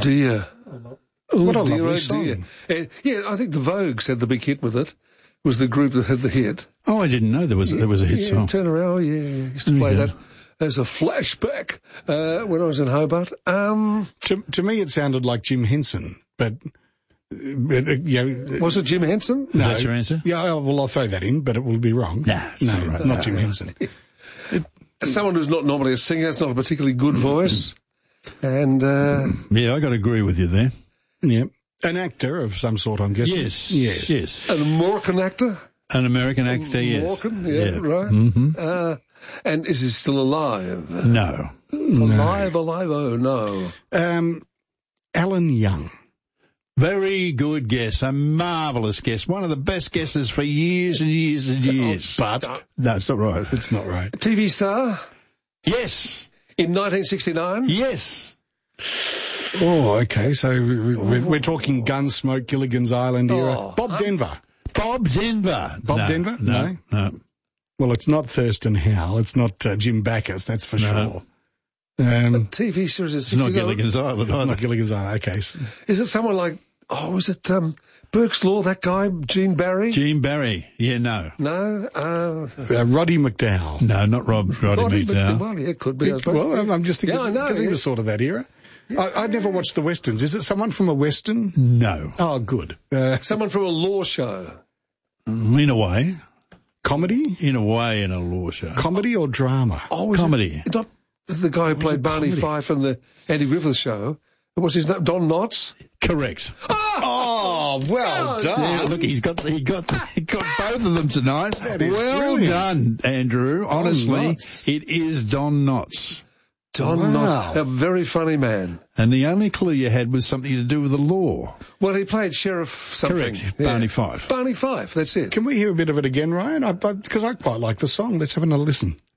dear. Oh, What a dear, lovely oh, song. dear. Yeah, I think the Vogues had the big hit with it. It was the group that had the hit. Oh, I didn't know there was a hit song. Turn around, oh, yeah. Used to play that as a flashback when I was in Hobart. To me, it sounded like Jim Henson, but was it Jim Henson? No. That's your answer? Yeah, well, I'll throw that in, but it will be wrong. Nah, it's no, all right. not Jim Henson. Someone who's not normally a singer, it's not a particularly good voice. And, Yeah, I got to agree with you there. Yeah. An actor of some sort, I'm guessing. Yes. an Moroccan actor? An American actor, yes. Moroccan, yeah, right. Mm-hmm. And is he still alive? No. Alive, oh no. Alan Young. Very good guess. A marvellous guess. One of the best guesses for years and years and years. But that's not right. it's not right. TV star? Yes. In 1969? Yes. Oh, okay. So we're talking Gunsmoke, Gilligan's Island era. Oh. Bob Denver. Bob Denver. Bob Denver? No. Well, it's not Thurston Howell. It's not Jim Backus, that's for sure. TV series is It's not Gilligan's Island. It's either. not Gilligan's Island. Okay. Is it someone like, is it Burke's Law, that guy, Gene Barry? Gene Barry. Yeah, no. No? Roddy McDowell. No, not Roddy McDowell. Well, yeah, it could be, I suppose. Well, I'm just thinking, Yeah, I know, because he was sort of that era. I'd never watched the Westerns. Is it someone from a Western? No. Oh, good. Someone from a law show. In a way. Comedy? In a way, in a law show. Comedy or drama? Oh, Comedy. Not the guy who played Barney comedy? Fife in the Andy Griffith show. What's his name? Don Knotts? Correct. Oh, well done. Yeah, look, he got both of them tonight. Well brilliant. done, Andrew. Honestly, Knotts. it is Don Knotts. Don Wow. Knotts. A very funny man. And the only clue you had was something to do with the law. Well, he played Sheriff something. Correct. Barney Fife. Barney Fife, that's it. Can we hear a bit of it again, Ryan? Because I quite like the song. Let's have another listen.